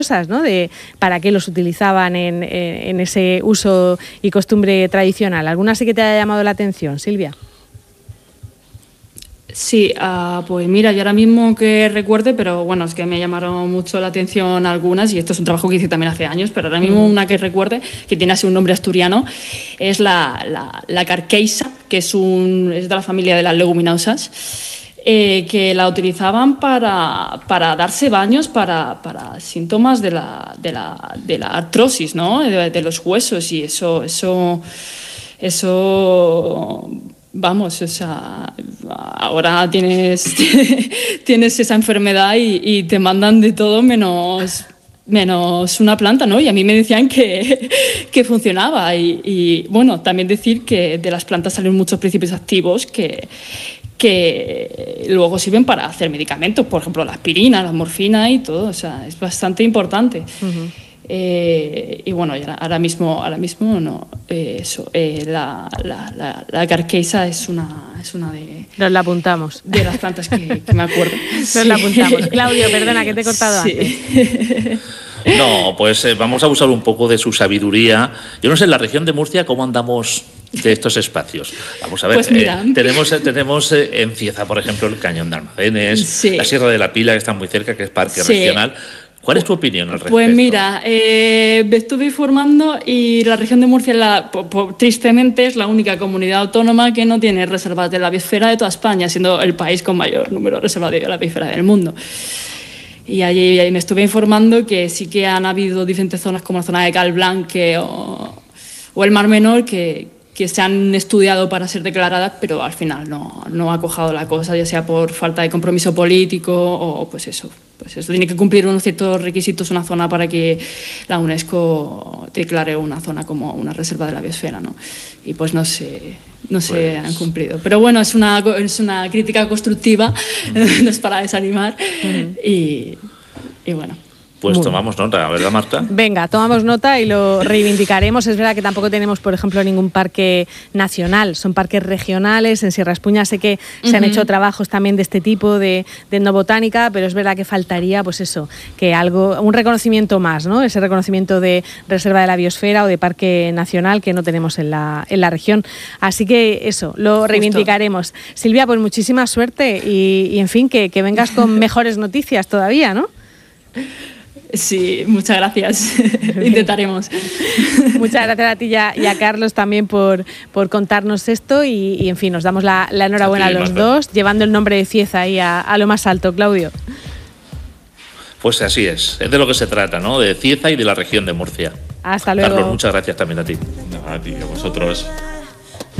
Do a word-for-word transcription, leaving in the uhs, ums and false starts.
¿no? De para qué los utilizaban en, en ese uso y costumbre tradicional. ¿Alguna sí que te haya llamado la atención, Silvia? Sí, uh, pues mira, yo ahora mismo que recuerde, pero bueno, es que me llamaron mucho la atención algunas y esto es un trabajo que hice también hace años, pero ahora mismo una que recuerde, que tiene así un nombre asturiano, es la, la, la carqueisa, que es, un, es de la familia de las leguminosas, eh, que la utilizaban para, para darse baños para, para síntomas de la, de la, de la artrosis, ¿no? De, de los huesos y eso, eso, eso... Vamos, o sea, ahora tienes, tienes esa enfermedad y, y te mandan de todo menos, menos una planta, ¿no? Y a mí me decían que, que funcionaba. Y, y, bueno, también decir que de las plantas salen muchos principios activos que, que luego sirven para hacer medicamentos, por ejemplo, la aspirina, la morfina y todo. O sea, es bastante importante. Uh-huh. Eh, y bueno, ahora mismo, ahora mismo no, eh, eso, eh, la, la, la, la carqueisa es una, es una de... Nos la apuntamos. De las plantas que, que me acuerdo. Nos sí. la apuntamos. Claudio, perdona, que te he cortado sí. antes. No, pues eh, vamos a usar un poco de su sabiduría. Yo no sé, en la región de Murcia, ¿cómo andamos de estos espacios? Vamos a ver, pues mira. eh, tenemos, tenemos eh, en Cieza, por ejemplo, el Cañón de Almacenes, sí. la Sierra de la Pila, que está muy cerca, que es parque sí. regional. ¿Cuál es tu opinión al respecto? Pues mira, eh, me estuve informando y la región de Murcia, la, po, po, tristemente, es la única comunidad autónoma que no tiene reservas de la biosfera de toda España, siendo el país con mayor número de reservas de la biosfera del mundo. Y allí, allí me estuve informando que sí que han habido diferentes zonas como la zona de Calblanque o, o el Mar Menor que, que se han estudiado para ser declaradas, pero al final no, no ha cojado la cosa, ya sea por falta de compromiso político o pues eso. Pues eso tiene que cumplir unos ciertos requisitos una zona para que la UNESCO declare una zona como una reserva de la biosfera, ¿no? Y pues no se, no se pues... han cumplido. Pero bueno, es una, es una crítica constructiva, uh-huh. no es para desanimar uh-huh. y, y bueno. Pues Muy tomamos nota, ¿verdad, Marta? Venga, tomamos nota y lo reivindicaremos. Es verdad que tampoco tenemos, por ejemplo, ningún parque nacional. Son parques regionales. En Sierra Espuña sé que uh-huh. se han hecho trabajos también de este tipo, de, de etnobotánica, pero es verdad que faltaría, pues eso, que algo, un reconocimiento más, ¿no? Ese reconocimiento de reserva de la biosfera o de parque nacional que no tenemos en la, en la región. Así que eso, lo Justo. reivindicaremos. Silvia, pues muchísima suerte y, y en fin, que, que vengas con mejores noticias todavía, ¿no? Sí, muchas gracias. Intentaremos. Muchas gracias a ti y a, y a Carlos también por, por contarnos esto y, y, en fin, nos damos la, la enhorabuena a, ti, a los Marta. dos, llevando el nombre de Cieza ahí a, a lo más alto, Claudio. Pues así es, es de lo que se trata, ¿no? De Cieza y de la región de Murcia. Hasta luego. Carlos, muchas gracias también a ti. No, a ti, a vosotros.